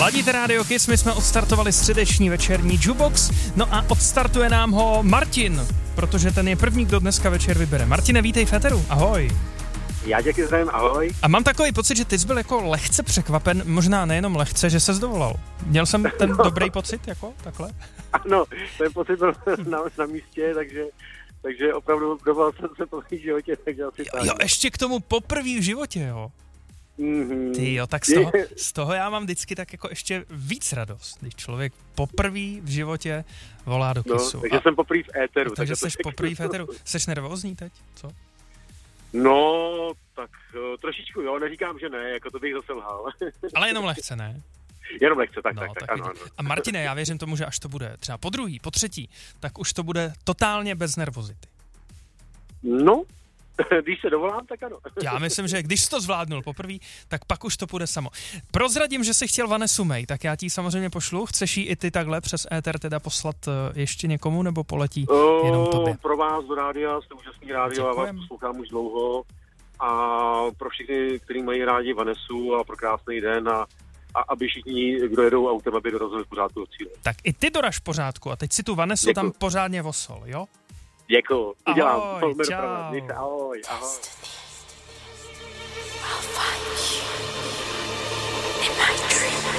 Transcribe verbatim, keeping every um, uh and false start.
Ladíte Rádio Kiss, my jsme odstartovali středeční večerní jukebox, no a odstartuje nám ho Martin, protože ten je první, kdo dneska večer vybere. Martine, vítej v éteru, ahoj. Já tě zdravím, ahoj. A mám takový pocit, že ty jsi byl jako lehce překvapen, možná nejenom lehce, že ses dovolal. Měl jsem ten no. dobrý pocit, jako takhle? Ano, ten pocit byl na, na místě, takže, takže opravdu dovolal jsem se po svým životě, takže asi tak. Jo, ještě k tomu poprvý v životě, jo. Mm-hmm. Ty jo, tak z toho, z toho já mám vždycky tak jako ještě víc radost, když člověk poprvý v životě volá do Kissu. No, takže a, jsem poprvý v éteru. Takže jsi poprvý v éteru. Jseš nervózní teď, co? No, tak trošičku jo, neříkám, že ne, jako to bych zase lhal. Ale jenom lehce, ne? Jenom lehce, tak, no, tak, tak, tak tak ano, ano. A Martine, já věřím tomu, že až to bude třeba po druhý, po třetí, tak už to bude totálně bez nervozity. No, když se dovolám, tak ano. Já myslím, že když jsi to zvládnul poprvé, tak pak už to půjde samo. Prozradím, že jsi chtěl Vanessu May, tak já ti samozřejmě pošlu. Chceš jí i ty takhle přes éter teda poslat ještě někomu, nebo poletí o, jenom tobě? Pro vás do rádia, jste úžasný rádio, já vás poslouchám už dlouho. A pro všechny, kteří mají rádi Vanessu a pro krásný den a, a aby všichni, kdo jedou autem, aby dorazili v pořádku do cíle. Tak i ty doraž pořádku a teď si tu Vanessu Děkuji. Tam pořádně vosol, jo? Děkuju, udělám. Ahoj, čau. Ahoj, ahoj. I'll find you in my dreams.